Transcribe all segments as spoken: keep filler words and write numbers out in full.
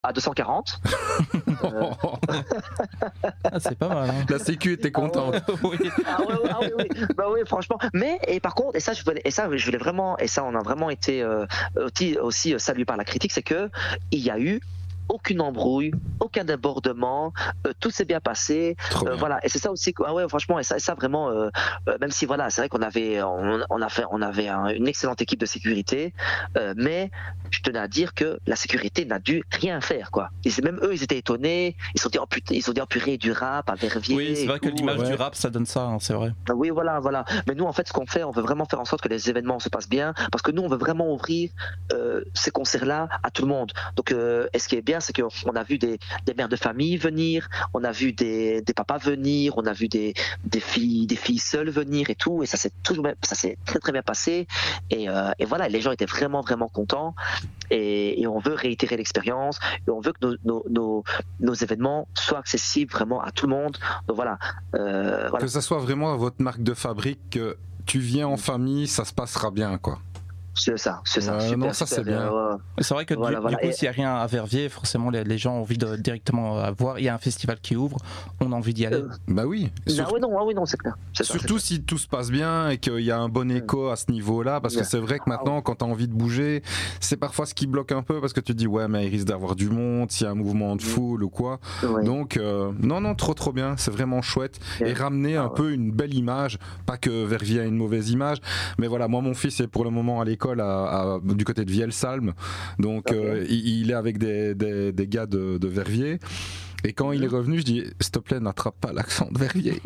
à deux cent quarante. euh... ah, c'est pas mal. Hein. La sécu était contente. Ah ouais, oui. Ah ouais, ah oui, oui. Bah oui, franchement. Mais et par contre, et ça, je voulais, et ça, je voulais vraiment, et ça, on a vraiment été euh, aussi, aussi salué par la critique, c'est que il y a eu aucune embrouille, aucun débordement, euh, tout s'est bien passé, euh, bien. Voilà. Et c'est ça aussi, ah ouais, franchement, et ça, et ça vraiment, euh, euh, même si voilà, c'est vrai qu'on avait, on, on a fait, on avait un, une excellente équipe de sécurité, euh, mais je tenais à dire que la sécurité n'a dû rien faire, quoi. Et même eux, ils étaient étonnés, ils se sont dit, oh putain, ils ont dit, oh purée, du rap à Verviers. Oui, c'est vrai que l'image ouais. du rap, ça donne ça, hein, c'est vrai. Oui, voilà, voilà. Mais nous, en fait, ce qu'on fait, on veut vraiment faire en sorte que les événements se passent bien, parce que nous, on veut vraiment ouvrir euh, ces concerts-là à tout le monde. Donc, euh, et ce qui est bien, c'est qu'on a vu des, des mères de famille venir, on a vu des, des papas venir, on a vu des, des filles, des filles seules venir et tout, et ça s'est toujours, ça s'est très très bien passé. Et, euh, et voilà, les gens étaient vraiment vraiment contents. Et, et on veut réitérer l'expérience, et on veut que nos, nos, nos, nos événements soient accessibles vraiment à tout le monde. Donc voilà, euh, voilà. Que ça soit vraiment votre marque de fabrique, que tu viens en famille, ça se passera bien, quoi. C'est ça, c'est ça. Euh, super, non, ça super c'est bien. bien. Euh, c'est vrai que voilà, du, voilà. du coup, et... s'il n'y a rien à Verviers, forcément, les, les gens ont envie de directement euh, voir. Il y a un festival qui ouvre, on a envie d'y aller. Euh... Bah oui. Sur... Ah oui, non, ah oui, non, c'est clair. C'est Surtout ça, c'est si tout se passe bien et qu'il y a un bon écho à ce niveau-là, parce que c'est vrai que maintenant, quand tu as envie de bouger, c'est parfois ce qui bloque un peu, parce que tu te dis, ouais, mais il risque d'avoir du monde, s'il y a un mouvement de foule ou quoi. Ouais. Donc, euh, non, non, trop, trop bien. C'est vraiment chouette. Yeah. Et ramener ah, un ouais. peu une belle image. Pas que Verviers a une mauvaise image, mais voilà, moi, mon fils est pour le moment à l'école à, à du côté de Vielsalm, donc okay. euh, il, il est avec des, des, des gars de, de Verviers, et quand mmh. il est revenu, je dis s'il te plaît, n'attrape pas l'accent de Verviers.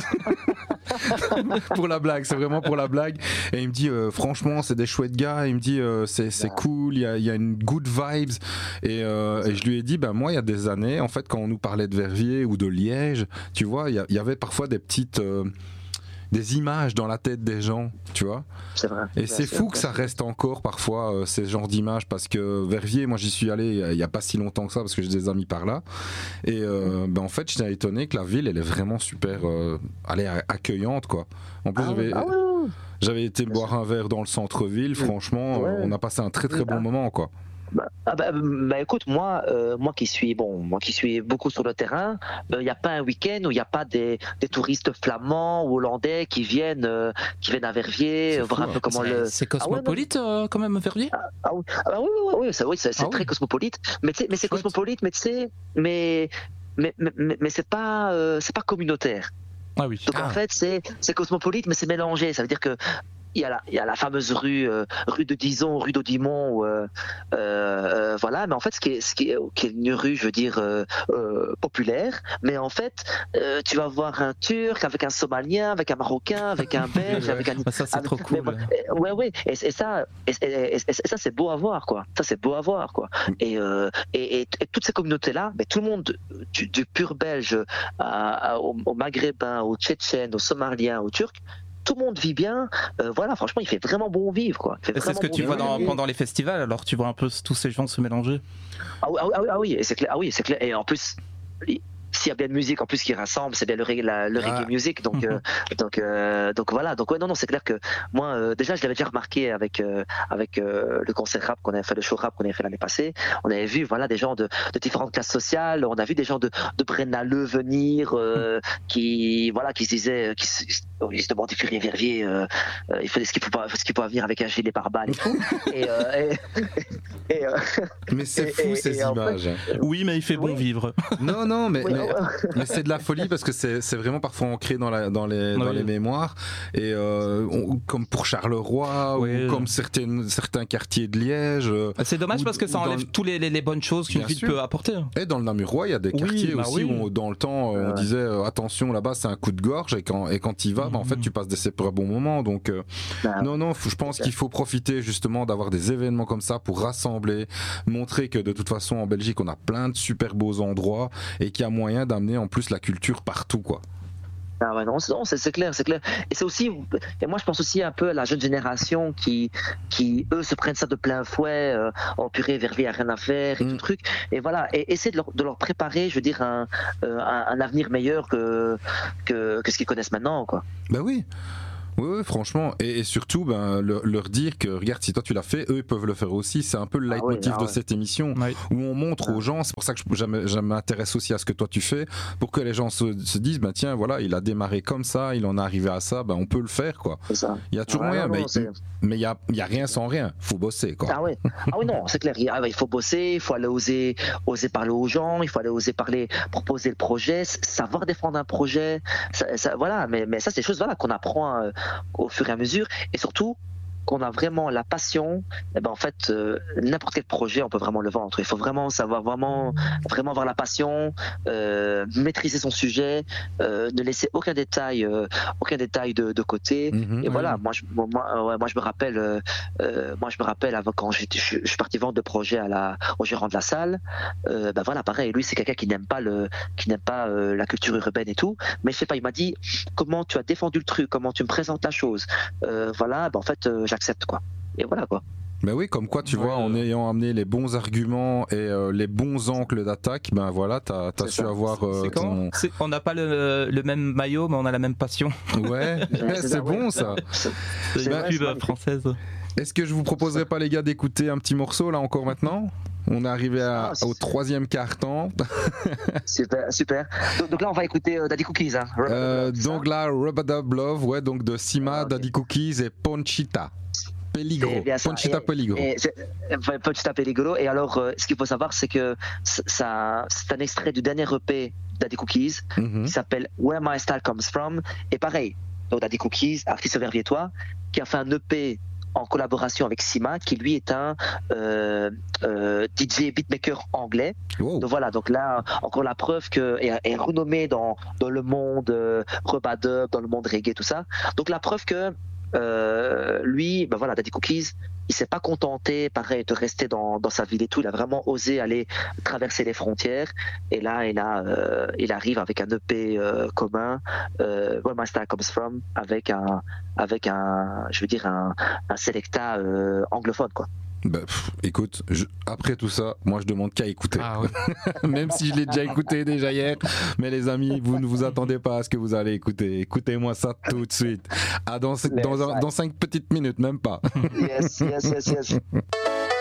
Pour la blague, c'est vraiment pour la blague. Et il me dit euh, franchement, c'est des chouettes gars. Il me dit euh, c'est, c'est cool, il y a, il y a une good vibes. Et, euh, et je lui ai dit, ben moi, il y a des années, en fait, quand on nous parlait de Verviers ou de Liège, tu vois, il y, a, il y avait parfois des petites euh, des images dans la tête des gens, tu vois. C'est vrai. Et c'est fou que ça reste encore parfois euh, ces genres d'images, parce que Verviers, moi j'y suis allé il y a pas si longtemps que ça, parce que j'ai des amis par là. Et euh, ben en fait, j'étais étonné que la ville, elle est vraiment super, euh, elle est accueillante, quoi. En plus, ah, j'avais, ah, ouais. j'avais été boire un verre dans le centre-ville. Franchement, ouais. euh, on a passé un très très bon moment, quoi. Bah, ah bah, bah écoute, moi, euh, moi qui suis bon, moi qui suis beaucoup sur le terrain, il euh, n'y a pas un week-end où il n'y a pas des, des touristes flamands ou hollandais qui viennent, euh, qui viennent à Verviers, voir un peu comment c'est, le. C'est cosmopolite ah ouais, euh, quand même Verviers. Ah, ah, oui, ah oui, oui, oui, c'est, oui, c'est, c'est ah très oui. cosmopolite, mais tu sais, mais c'est Chouette. cosmopolite, mais tu sais, mais mais mais, mais, mais c'est pas, euh, c'est pas communautaire. Ah oui. Donc ah. en fait, c'est c'est cosmopolite, mais c'est mélangé. Ça veut dire que il y a la, il y a la fameuse rue, euh, rue de Dizon, rue d'Audimont, euh, euh, voilà. Mais en fait, ce qui est, ce qui est, qui est une rue, je veux dire, euh, euh, populaire. Mais en fait, euh, tu vas voir un Turc avec un Somalien, avec un Marocain, avec un Belge, avec un. Ça, c'est avec, trop cool. Mais, ouais, ouais. Et, et ça, et, et, et, et ça, c'est beau à voir, quoi. Ça, c'est beau à voir, quoi. Et, euh, et, et, et toutes ces communautés-là, mais tout le monde, du, du pur Belge à, à, au, au Maghrébin, au Tchétchène, au Somalien, au Turc. Tout le monde vit bien, euh, voilà, franchement, il fait vraiment bon vivre, quoi. Et c'est ce que bon tu vois dans, et... pendant les festivals, alors tu vois un peu tous ces gens se mélanger. Ah oui, ah oui, ah oui, c'est clair, ah oui, c'est clair. Et en plus, s'il y a bien de musique en plus qui rassemble, c'est bien le reggae, la, le reggae ah. music, donc euh, donc euh, donc voilà, donc ouais, non non, c'est clair que moi euh, déjà je l'avais déjà remarqué avec euh, avec euh, le concert rap qu'on avait fait, le show rap qu'on avait fait l'année passée, on avait vu voilà des gens de, de différentes classes sociales, on a vu des gens de de Brennaleux venir euh, qui voilà qui se disaient qui se, ils se demandaient Furie Verviers, euh, euh, il fallait ce qu'il faut pas ce qu'il faut venir avec un gilet pare-balles et tout et, euh, et, et euh, mais c'est fou et, ces et images. En fait, oui, mais il fait bon oui. vivre. Non non mais, oui, mais mais c'est de la folie parce que c'est, c'est vraiment parfois ancré dans, la, dans, les, oui. dans les mémoires. Et euh, on, comme pour Charleroi, oui. ou comme certaines, certains quartiers de Liège. C'est dommage ou, parce que ça enlève dans... toutes les, les, les bonnes choses qu'une ville peut apporter. Et dans le Namurois, il y a des quartiers oui, bah aussi oui. où, dans le temps, on euh... disait euh, attention, là-bas, c'est un coup de gorge. Et quand, et quand tu y vas, mmh. bah, en fait, tu passes des super bons moments. Donc, euh, bah, non, non, je pense qu'il faut profiter justement d'avoir des événements comme ça pour rassembler, montrer que de toute façon, en Belgique, on a plein de super beaux endroits et qu'il y a moyen d'amener en plus la culture partout, quoi. Ah ouais, non, non c'est, c'est clair, c'est clair. Et c'est aussi, et moi je pense aussi un peu à la jeune génération qui, qui eux se prennent ça de plein fouet, euh, oh purée, Verviers a rien à faire et mm. tout truc. Et voilà, et essayer de leur, de leur préparer, je veux dire, un, euh, un, un avenir meilleur que, que, que ce qu'ils connaissent maintenant, quoi. Ben oui. Oui, oui, franchement, et, et surtout, ben, le, leur dire que, regarde, si toi tu l'as fait, eux ils peuvent le faire aussi. C'est un peu le leitmotiv ah oui, ah de ouais. cette émission, oui. où on montre ah. aux gens, c'est pour ça que je, je m'intéresse aussi à ce que toi tu fais, pour que les gens se, se disent, ben tiens, voilà, il a démarré comme ça, il en est arrivé à ça, ben on peut le faire, quoi. Ça. Il y a toujours ouais, moyen, non, mais il y a, y a rien sans rien, faut bosser, quoi. Ah oui, ah oui non, c'est clair, il faut bosser, il faut aller oser, oser parler aux gens, il faut aller oser parler, proposer le projet, savoir défendre un projet, ça, ça, voilà, mais, mais ça c'est des choses voilà, qu'on apprend euh, au fur et à mesure, et surtout qu'on a vraiment la passion, et ben en fait euh, n'importe quel projet on peut vraiment le vendre. Il faut vraiment savoir vraiment vraiment avoir la passion, euh, maîtriser son sujet, euh, ne laisser aucun détail euh, aucun détail de, de côté. Mmh, et ouais. voilà, moi je moi, ouais, moi je me rappelle euh, moi je me rappelle avant quand j'étais je, je suis parti vendre le projet à la au gérant de la salle. Euh, ben voilà pareil, lui c'est quelqu'un qui n'aime pas le qui n'aime pas euh, la culture urbaine et tout, mais je sais pas, il m'a dit comment tu as défendu le truc, comment tu me présentes la chose. Euh, voilà, ben en fait euh, accepte quoi, et voilà quoi. Ben oui, comme quoi tu ouais, vois, en ayant amené les bons arguments et euh, les bons angles d'attaque, ben voilà, t'as, t'as su ça. avoir euh, ton... On n'a pas le, le même maillot, mais on a la même passion. Ouais, ouais c'est, c'est ça, bon ouais. ça. C'est, c'est une ben, pub française. Est-ce que je vous proposerais pas les gars d'écouter un petit morceau là encore maintenant ? On est arrivé à, ah, au troisième quart-temps. Super, super. Donc, donc là, on va écouter euh, Daddy Cookies. Hein. Euh, donc là, Rub-a-Dub Love, ouais, donc de Sima, ah, okay. Daddy Cookies et Ponchita. Peligro. Ponchita Peligro. Et, et, Ponchita Peligro. Et alors, euh, ce qu'il faut savoir, c'est que ça, c'est un extrait du dernier E P Daddy Cookies mm-hmm. qui s'appelle Where My Style Comes From. Et pareil, donc Daddy Cookies, artiste verviétois, qui a fait un E P en collaboration avec Sima, qui lui est un euh, euh, D J beatmaker anglais. Wow. Donc voilà, donc là encore la preuve que est, est renommé dans dans le monde euh, Rub-a-Dub, dans le monde reggae, tout ça. Donc la preuve que euh, lui, ben voilà, Daddy Cookies, il s'est pas contenté, pareil, de rester dans dans sa ville et tout. Il a vraiment osé aller traverser les frontières. Et là, il a, euh, il arrive avec un E P euh, commun, euh, Where My Style Comes From, avec un avec un, je veux dire un, un selecta euh, anglophone quoi. Bah, pff, écoute, je, après tout ça, moi je demande qu'à écouter. Ah ouais. Même si je l'ai déjà écouté déjà hier. Mais les amis, vous ne vous attendez pas à ce que vous allez écouter. Écoutez-moi ça tout de suite. Ah, dans, dans, dans, dans cinq petites minutes, même pas. Yes, yes, yes, yes.